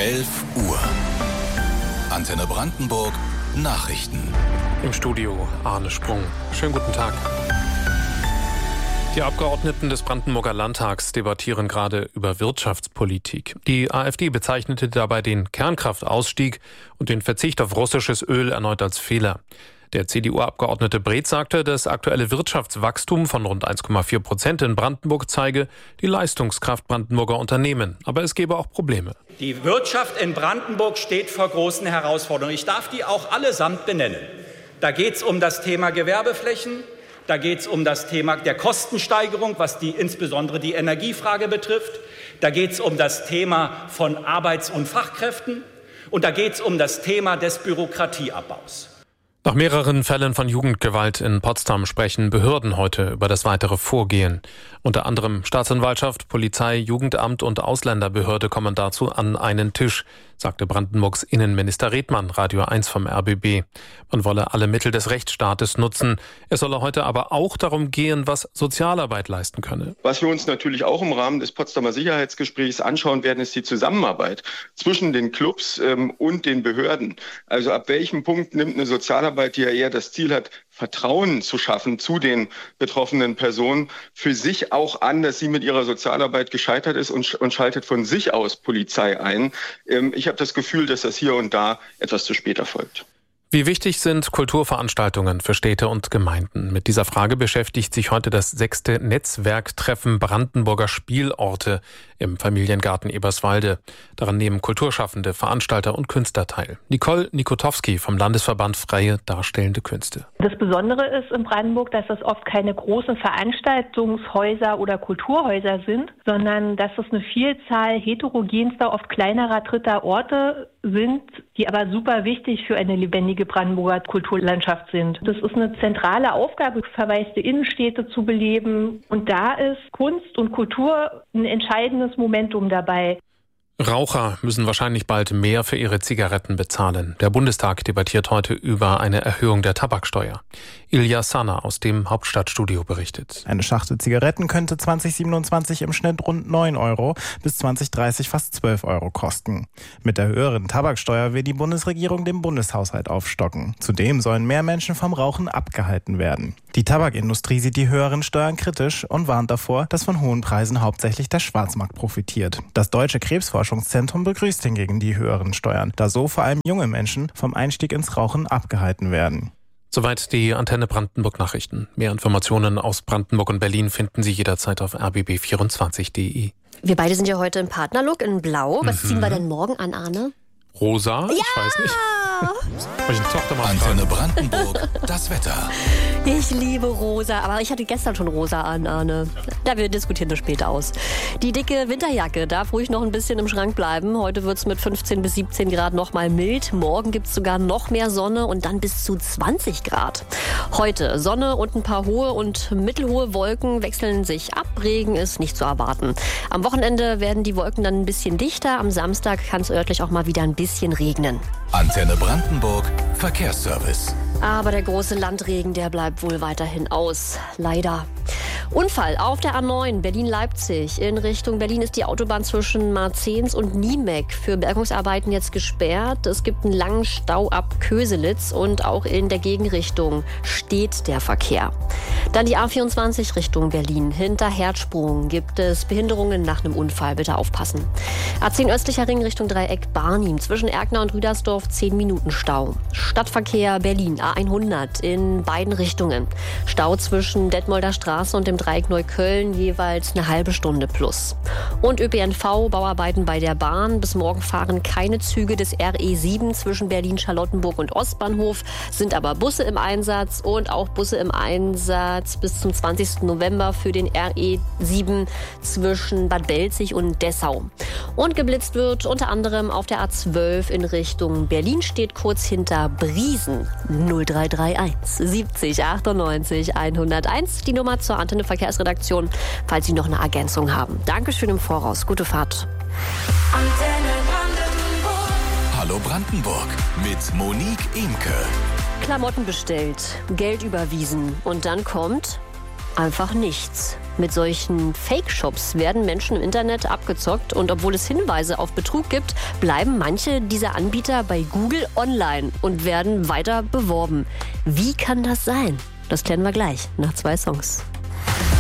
11 Uhr. Antenne Brandenburg Nachrichten. Im Studio Arne Sprung. Schönen guten Tag. Die Abgeordneten des Brandenburger Landtags debattieren gerade über Wirtschaftspolitik. Die AfD bezeichnete dabei den Kernkraftausstieg und den Verzicht auf russisches Öl erneut als Fehler. Der CDU-Abgeordnete Bredt sagte, das aktuelle Wirtschaftswachstum von rund 1,4% in Brandenburg zeige die Leistungskraft Brandenburger Unternehmen. Aber es gebe auch Probleme. Die Wirtschaft in Brandenburg steht vor großen Herausforderungen. Ich darf die auch allesamt benennen. Da geht es um das Thema Gewerbeflächen. Da geht es um das Thema der Kostensteigerung, was insbesondere die Energiefrage betrifft. Da geht es um das Thema von Arbeits- und Fachkräften. Und da geht es um das Thema des Bürokratieabbaus. Nach mehreren Fällen von Jugendgewalt in Potsdam sprechen Behörden heute über das weitere Vorgehen. Unter anderem Staatsanwaltschaft, Polizei, Jugendamt und Ausländerbehörde kommen dazu an einen Tisch, sagte Brandenburgs Innenminister Redmann, Radio 1 vom RBB. Man wolle alle Mittel des Rechtsstaates nutzen. Es solle heute aber auch darum gehen, was Sozialarbeit leisten könne. Was wir uns natürlich auch im Rahmen des Potsdamer Sicherheitsgesprächs anschauen werden, ist die Zusammenarbeit zwischen den Clubs und den Behörden. Also ab welchem Punkt nimmt eine Sozialarbeit, die ja eher das Ziel hat, Vertrauen zu schaffen zu den betroffenen Personen, für sich auch an, dass sie mit ihrer Sozialarbeit gescheitert ist und schaltet von sich aus Polizei ein. Ich habe das Gefühl, dass das hier und da etwas zu spät erfolgt. Wie wichtig sind Kulturveranstaltungen für Städte und Gemeinden? Mit dieser Frage beschäftigt sich heute das 6. Netzwerktreffen Brandenburger Spielorte im Familiengarten Eberswalde. Daran nehmen Kulturschaffende, Veranstalter und Künstler teil. Nicole Nikotowski vom Landesverband Freie Darstellende Künste. Das Besondere ist in Brandenburg, dass es oft keine großen Veranstaltungshäuser oder Kulturhäuser sind, sondern dass es eine Vielzahl heterogenster, oft kleinerer dritter Orte sind, die aber super wichtig für eine lebendige Brandenburger Kulturlandschaft sind. Das ist eine zentrale Aufgabe, verwaiste Innenstädte zu beleben. Und da ist Kunst und Kultur ein entscheidendes Momentum dabei. Raucher müssen wahrscheinlich bald mehr für ihre Zigaretten bezahlen. Der Bundestag debattiert heute über eine Erhöhung der Tabaksteuer. Ilja Sanna aus dem Hauptstadtstudio berichtet. Eine Schachtel Zigaretten könnte 2027 im Schnitt rund 9 Euro, bis 2030 fast 12 Euro kosten. Mit der höheren Tabaksteuer will die Bundesregierung den Bundeshaushalt aufstocken. Zudem sollen mehr Menschen vom Rauchen abgehalten werden. Die Tabakindustrie sieht die höheren Steuern kritisch und warnt davor, dass von hohen Preisen hauptsächlich der Schwarzmarkt profitiert. Das Deutsche Krebsforschungszentrum begrüßt hingegen die höheren Steuern, da so vor allem junge Menschen vom Einstieg ins Rauchen abgehalten werden. Soweit die Antenne Brandenburg Nachrichten. Mehr Informationen aus Brandenburg und Berlin finden Sie jederzeit auf rbb24.de. Wir beide sind ja heute im Partnerlook in Blau. Was ziehen wir denn morgen an, Arne? Rosa? Ja! Ich weiß nicht. Antenne Brandenburg, das Wetter. Ich liebe rosa, aber ich hatte gestern schon rosa an, Arne. Da wir diskutieren das später aus. Die dicke Winterjacke darf ruhig noch ein bisschen im Schrank bleiben. Heute wird es mit 15 bis 17 Grad noch mal mild. Morgen gibt es sogar noch mehr Sonne und dann bis zu 20 Grad. Heute Sonne und ein paar hohe und mittelhohe Wolken wechseln sich ab. Regen ist nicht zu erwarten. Am Wochenende werden die Wolken dann ein bisschen dichter. Am Samstag kann es örtlich auch mal wieder ein bisschen regnen. Antenne Brandenburg, Verkehrsservice. Aber der große Landregen, der bleibt wohl weiterhin aus. Leider. Unfall auf der A9 Berlin-Leipzig. In Richtung Berlin ist die Autobahn zwischen Marzahn und Niemek für Bergungsarbeiten jetzt gesperrt. Es gibt einen langen Stau ab Köselitz und auch in der Gegenrichtung steht der Verkehr. Dann die A24 Richtung Berlin. Hinter Herzsprung gibt es Behinderungen nach einem Unfall. Bitte aufpassen. A10 östlicher Ring Richtung Dreieck Barnim. Zwischen Erkner und Rüdersdorf 10 Minuten Stau. Stadtverkehr Berlin A100 in beiden Richtungen. Stau zwischen Detmolder Straße und dem Dreieck Neukölln jeweils eine halbe Stunde plus. Und ÖPNV, Bauarbeiten bei der Bahn. Bis morgen fahren keine Züge des RE7 zwischen Berlin-Charlottenburg und Ostbahnhof, sind aber Busse im Einsatz und auch Busse im Einsatz bis zum 20. November für den RE7 zwischen Bad Belzig und Dessau. Und geblitzt wird unter anderem auf der A12 in Richtung Berlin, steht kurz hinter Briesen. 0331 70 98 101, die Nummer zur Antenne Verkehrsredaktion, falls Sie noch eine Ergänzung haben. Dankeschön im Voraus. Gute Fahrt. Antenne Brandenburg. Hallo Brandenburg mit Monique Imke. Klamotten bestellt, Geld überwiesen und dann kommt einfach nichts. Mit solchen Fake-Shops werden Menschen im Internet abgezockt und obwohl es Hinweise auf Betrug gibt, bleiben manche dieser Anbieter bei Google online und werden weiter beworben. Wie kann das sein? Das klären wir gleich nach 2 Songs.